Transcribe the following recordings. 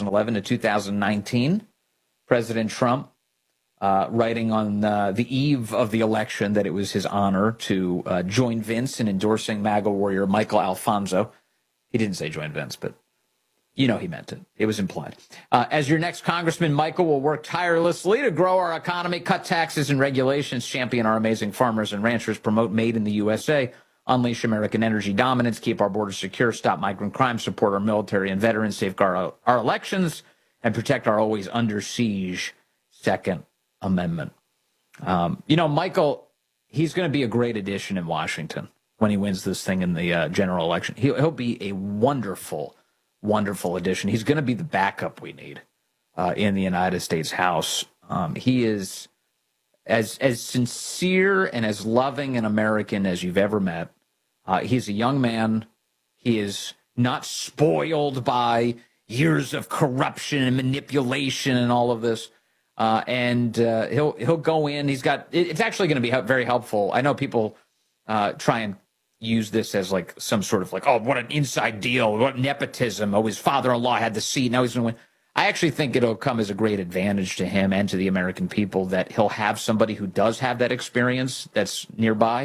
2011 to 2019. President Trump writing on the eve of the election that it was his honor to join Vince in endorsing MAGA warrior Michael Alfonso. He didn't say join Vince, but you know he meant it. It was implied. As your next congressman, Michael will work tirelessly to grow our economy, cut taxes and regulations, champion our amazing farmers and ranchers, promote Made in the USA, unleash American energy dominance, keep our borders secure, stop migrant crime, support our military and veterans, safeguard our elections, and protect our always under siege Second Amendment. Michael, he's going to be a great addition in Washington when he wins this thing in the general election. He'll be a wonderful, wonderful addition. He's going to be the backup we need in the United States House. He is as sincere and as loving an American as you've ever met. He's a young man. He is not spoiled by years of corruption and manipulation and all of this. And he'll go in. It's actually going to be very helpful. I know people try and use this as like some sort of like, oh, what an inside deal, what nepotism. Oh, his father-in-law had the seat. Now he's going to win. I actually think it'll come as a great advantage to him and to the American people that he'll have somebody who does have that experience that's nearby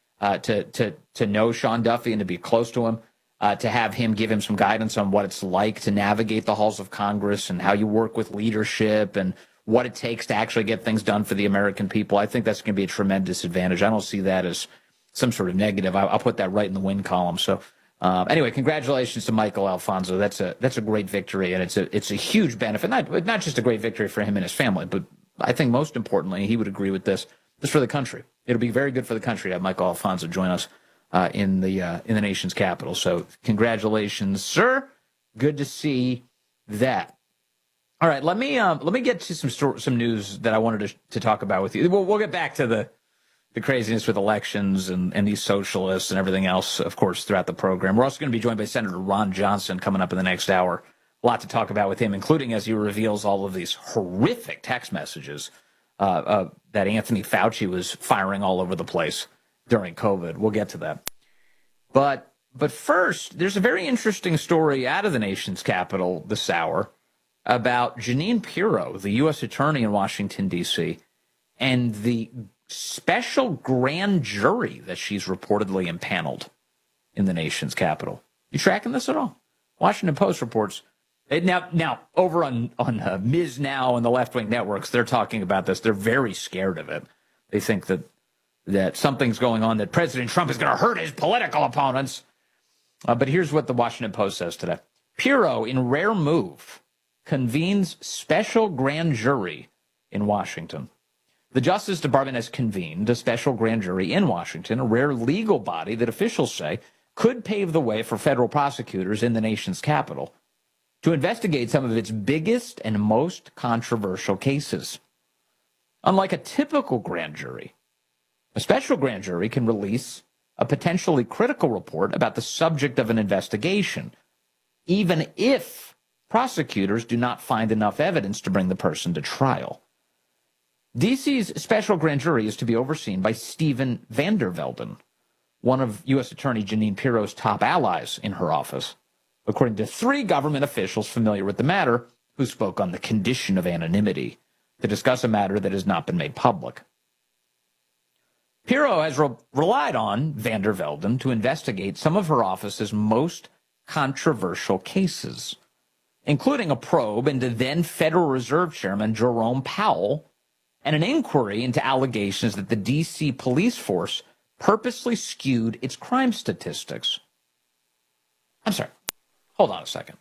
to know Sean Duffy and to be close to him, to have him give him some guidance on what it's like to navigate the halls of Congress and how you work with leadership and what it takes to actually get things done for the American people. I think that's going to be a tremendous advantage. I don't see that as some sort of negative. I'll put that right in the win column. So anyway, congratulations to Michael Alfonso. That's a great victory, and it's a huge benefit. Not just a great victory for him and his family, but I think most importantly, he would agree with this. This for the country. It'll be very good for the country to have Michael Alfonso join us in the nation's capital. So congratulations, sir. Good to see that. All right, let me get to some news that I wanted to talk about with you. We'll get back to the craziness with elections and these socialists and everything else, of course, throughout the program. We're also going to be joined by Senator Ron Johnson coming up in the next hour. A lot to talk about with him, including as he reveals all of these horrific text messages that Anthony Fauci was firing all over the place during COVID. We'll get to that. But first, there's a very interesting story out of the nation's capital this hour about Jeanine Pirro, the U.S. attorney in Washington, D.C., and the special grand jury that she's reportedly impaneled in the nation's capital. You tracking this at all? Washington Post reports. Now over on Ms. Now and the left-wing networks, they're talking about this. They're very scared of it. They think that something's going on, that President Trump is going to hurt his political opponents. But here's what the Washington Post says today. Pirro, in rare move, convenes special grand jury in Washington. The Justice Department has convened a special grand jury in Washington, a rare legal body that officials say could pave the way for federal prosecutors in the nation's capital to investigate some of its biggest and most controversial cases. Unlike a typical grand jury, a special grand jury can release a potentially critical report about the subject of an investigation, even if prosecutors do not find enough evidence to bring the person to trial. D.C.'s special grand jury is to be overseen by Steven Vander Velden, one of U.S. Attorney Jeanine Pirro's top allies in her office, according to 3 government officials familiar with the matter who spoke on the condition of anonymity to discuss a matter that has not been made public. Pirro has relied on Vander Velden to investigate some of her office's most controversial cases, including a probe into then Federal Reserve Chairman Jerome Powell and an inquiry into allegations that the D.C. police force purposely skewed its crime statistics. I'm sorry. Hold on a second.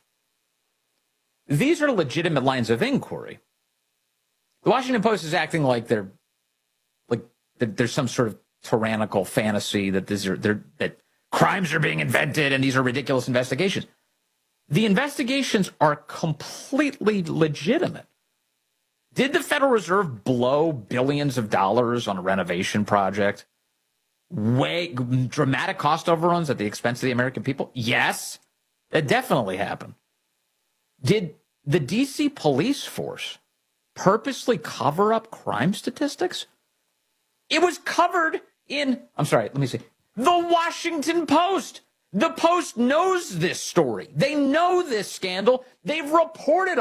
These are legitimate lines of inquiry. The Washington Post is acting like there's some sort of tyrannical fantasy that that crimes are being invented and these are ridiculous investigations. The investigations are completely legitimate. Did the Federal Reserve blow billions of dollars on a renovation project? Dramatic cost overruns at the expense of the American people? Yes, that definitely happened. Did the D.C. police force purposely cover up crime statistics? It was covered in, the Washington Post. The Post knows this story. They know this scandal. They've reported